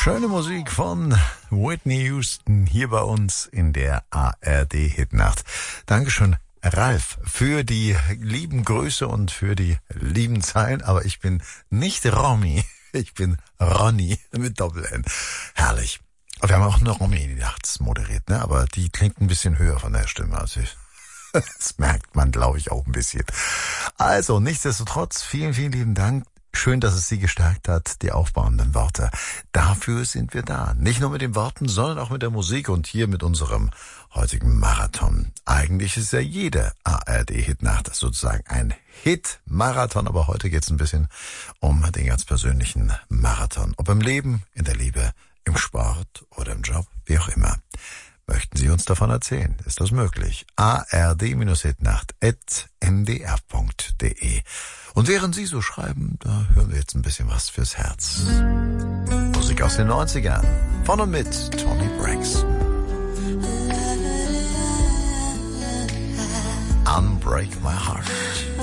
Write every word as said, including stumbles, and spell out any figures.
Schöne Musik von Whitney Houston hier bei uns in der A R D-Hitnacht. Dankeschön, Ralf, für die lieben Grüße und für die lieben Zeilen. Aber ich bin nicht Romy, ich bin Ronny mit Doppel-N. Herrlich. Wir haben auch eine Romy, die nachts moderiert, ne? Aber die klingt ein bisschen höher von der Stimme als ich. Das merkt man, glaube ich, auch ein bisschen. Also, nichtsdestotrotz, vielen, vielen lieben Dank. Schön, dass es Sie gestärkt hat, die aufbauenden Worte. Dafür sind wir da. Nicht nur mit den Worten, sondern auch mit der Musik und hier mit unserem heutigen Marathon. Eigentlich ist ja jede A R D-Hitnacht sozusagen ein Hit-Marathon, aber heute geht es ein bisschen um den ganz persönlichen Marathon. Ob im Leben, in der Liebe, im Sport oder im Job, wie auch immer. Möchten Sie uns davon erzählen? Ist das möglich? A R D-Hitnacht at n d r punkt d e. Und während Sie so schreiben, da hören wir jetzt ein bisschen was fürs Herz. Musik aus den neunzigern. Von und mit Toni Braxton. Unbreak My Heart.